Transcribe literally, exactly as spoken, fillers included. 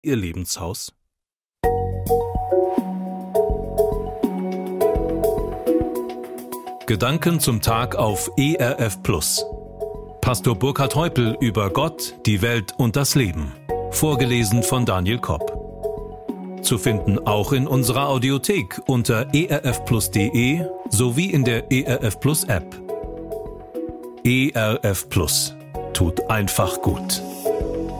Ihr Lebenshaus? Gedanken zum Tag auf E R F Plus. Pastor Burkhard Heupel über Gott, die Welt und das Leben. Vorgelesen von Daniel Kopp. Zu finden auch in unserer Audiothek unter e r f plus punkt d e sowie in der E R F Plus App. E R F Plus tut einfach gut.